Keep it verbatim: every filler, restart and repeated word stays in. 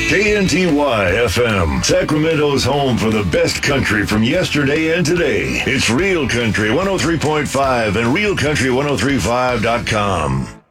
K N T Y F M, Sacramento's home for the best country from yesterday and today. It's Real Country one oh three point five and real country ten thirty-five dot com.